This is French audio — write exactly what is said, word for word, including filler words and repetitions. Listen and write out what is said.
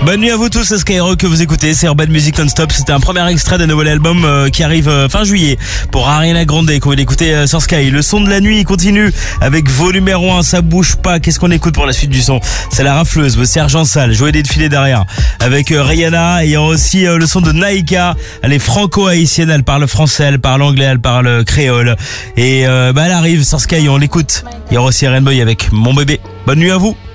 Bonne nuit à vous tous, c'est Skyrock que vous écoutez, c'est Urban Music Non-Stop. C'était un premier extrait d'un nouvel album euh, qui arrive euh, fin juillet pour Ariana Grande qu'on va l'écouter euh, sur Sky. Le son de la nuit continue avec vos numéro un, ça bouge pas. Qu'est-ce qu'on écoute pour la suite du son? C'est la rafleuse, c'est Sergent Sale, Joël défilé derrière avec euh, Rihanna. Et il y a aussi euh, le son de Naïka. Elle est franco-haïtienne, elle parle français, elle parle anglais, elle parle créole. Et euh, bah elle arrive sur Sky, on l'écoute. Il y aura aussi Rainbow avec Mon Bébé. Bonne nuit à vous.